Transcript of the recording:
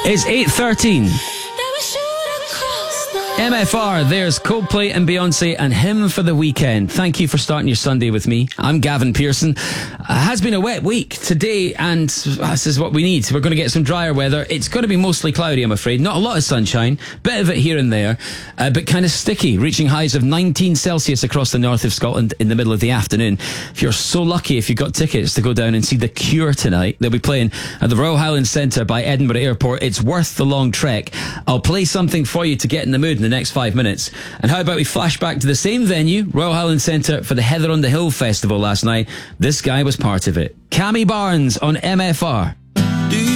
It's 8:13. MFR, there's Coldplay and Beyonce and Hymn for the Weekend. Thank you for starting your Sunday with me. I'm Gavin Pearson. It has been a wet week today, and this is what we need. We're going to get some drier weather. It's going to be mostly cloudy, I'm afraid. Not a lot of sunshine, bit of it here and there, but kind of sticky, reaching highs of 19 Celsius across the north of Scotland in the middle of the afternoon. If you're so lucky, if you've got tickets to go down and see The Cure tonight, they'll be playing at the Royal Highland Centre by Edinburgh Airport. It's worth the long trek. I'll play something for you to get in the mood in the next 5 minutes. And how about we flash back to the same venue, Royal Highland Centre, for the Heather on the Hill Festival last night. This guy was part of it. Cammy Barnes on MFR.